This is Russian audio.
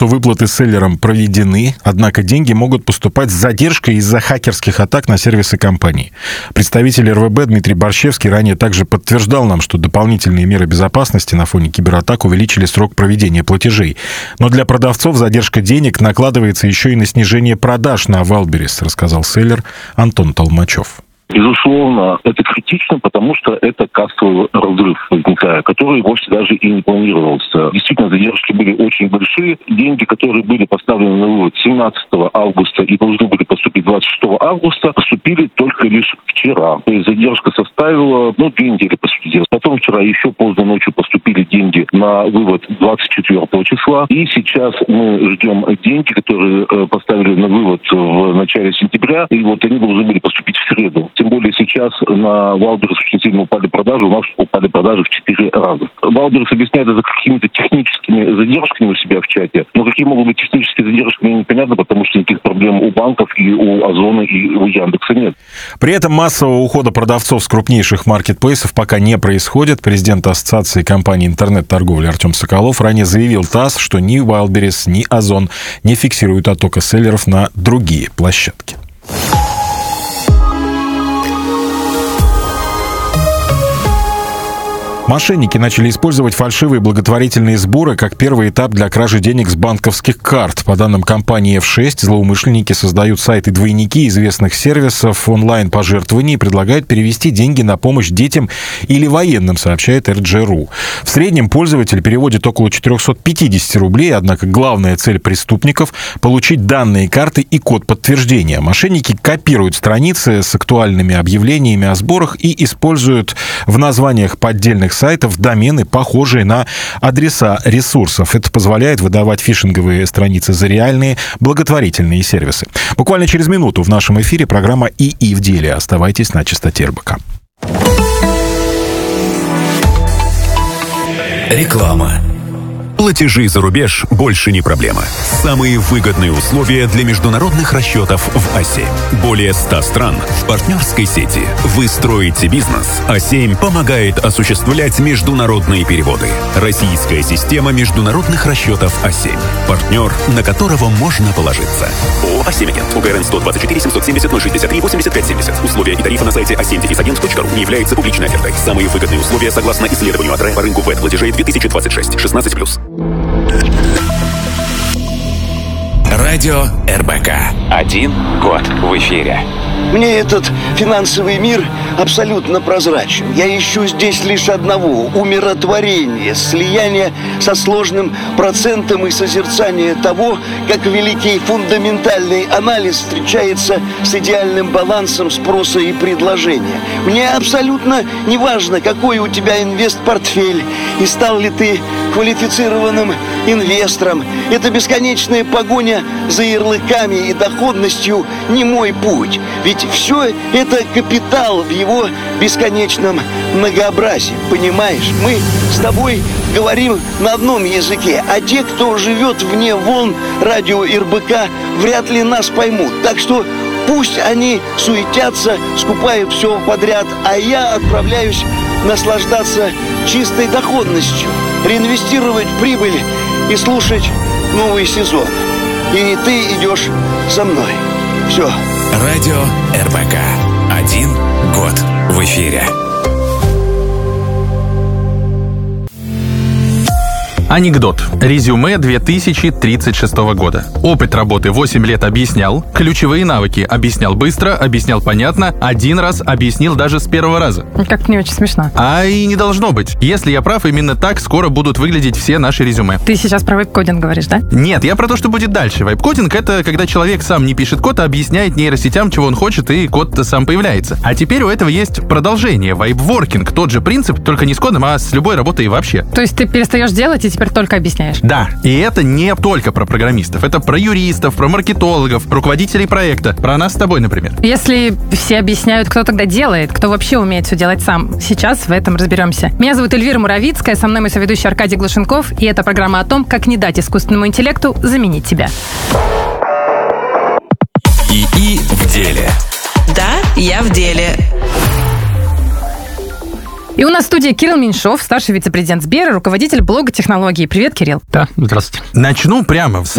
выплаты селлерам проведены, однако деньги могут поступать с задержкой из-за хакерских атак на сервисы компании. Представитель РВБ Дмитрий Борщевский ранее также подтверждал нам, что дополнительные меры безопасности на фоне кибератак увеличили срок проведения платежей. Но для продавцов задержка денег накладывается еще и на снижение продаж на Wildberries, рассказал селлер Антон Толмачев. Безусловно, это критично, потому что это кассовый разрыв возникает, который вовсе даже и не планировался. Действительно, задержки были очень большие. Деньги, которые были поставлены на вывод 17 августа и должны были поступить 26 августа, поступили только лишь вчера. То есть задержка составила, 2 недели, по сути. Потом вчера еще поздно ночью поступили деньги на вывод 24 числа. И сейчас мы ждем деньги, которые поставили на вывод в начале сентября. И вот они должны были поступить в среду. Тем более сейчас на Wildberries очень сильно упали продажи. У нас упали продажи в 4 раза. Wildberries объясняет это какими-то техническими задержками у себя в чате. Но какие могут быть технические задержки, мне непонятно, потому что никаких проблем у банков и у Озона и у Яндекса нет. При этом массового ухода продавцов с крупнейших маркетплейсов пока не происходит. Президент Ассоциации компаний интернет-торговли Артем Соколов ранее заявил ТАСС, что ни Wildberries, ни Озон не фиксируют оттока селлеров на другие площадки. Мошенники начали использовать фальшивые благотворительные сборы как первый этап для кражи денег с банковских карт. По данным компании F6, злоумышленники создают сайты-двойники известных сервисов онлайн-пожертвований и предлагают перевести деньги на помощь детям или военным, сообщает RG.ru. В среднем пользователь переводит около 450 рублей, однако главная цель преступников – получить данные карты и код подтверждения. Мошенники копируют страницы с актуальными объявлениями о сборах и используют в названиях поддельных сайтов домены, похожие на адреса ресурсов. Это позволяет выдавать фишинговые страницы за реальные благотворительные сервисы. Буквально через минуту в нашем эфире программа ИИ в деле. Оставайтесь на частоте РБК. Реклама. Платежи за рубеж больше не проблема. Самые выгодные условия для международных расчетов в А7. Более 100 стран в партнерской сети. Вы строите бизнес. А7 помогает осуществлять международные переводы. Российская система международных расчетов А7. Партнер, на которого можно положиться. ООО «А7 Агент». УГРН 124 770 063 85 70. Условия и тарифы на сайте a7-agent.ru не являются публичной офертой. Самые выгодные условия согласно исследованию АТРЭ по рынку веб-платежей 2026. 16+. Радио РБК. 1 год в эфире. Мне этот финансовый мир абсолютно прозрачен. Я ищу здесь лишь одного – умиротворение, слияние со сложным процентом и созерцание того, как великий фундаментальный анализ встречается с идеальным балансом спроса и предложения. Мне абсолютно не важно, какой у тебя инвестпортфель и стал ли ты квалифицированным инвестором. Это бесконечная погоня за ярлыками и доходностью не мой путь. Ведь все это капитал в его бесконечном многообразии, понимаешь? Мы с тобой говорим на одном языке, а те, кто живет вне волн радио РБК, вряд ли нас поймут. Так что пусть они суетятся, скупают все подряд, а я отправляюсь наслаждаться чистой доходностью, реинвестировать прибыль и слушать новый сезон. И ты идешь со мной. Все. Радио РБК. 1 год в эфире. Анекдот. Резюме 2036 года. Опыт работы 8 лет объяснял. Ключевые навыки объяснял быстро, объяснял понятно. 1 раз объяснил даже с 1-го раза. Как-то не очень смешно. А и не должно быть. Если я прав, именно так скоро будут выглядеть все наши резюме. Ты сейчас про вейп-кодинг говоришь, да? Нет, я про то, что будет дальше. Вейп-кодинг — это когда человек сам не пишет код, а объясняет нейросетям, чего он хочет, и код-то сам появляется. А теперь у этого есть продолжение. Вейп-воркинг. Тот же принцип, только не с кодом, а с любой работой вообще. То есть ты перестаешь делать и теперь только объясняешь? Да, и это не только про программистов. Это про юристов, про маркетологов, руководителей проекта. Про нас с тобой, например. Если все объясняют, кто тогда делает, кто вообще умеет все делать сам, сейчас в этом разберемся. Меня зовут Эльвира Муравицкая, со мной мой соведущий Аркадий Глушенков, и это программа о том, как не дать искусственному интеллекту заменить тебя. ИИ в деле. Да, я в деле. И у нас в студии Кирилл Меньшов, старший вице-президент Сбера, руководитель блога технологий. Привет, Кирилл. Да, здравствуйте. Начну прямо.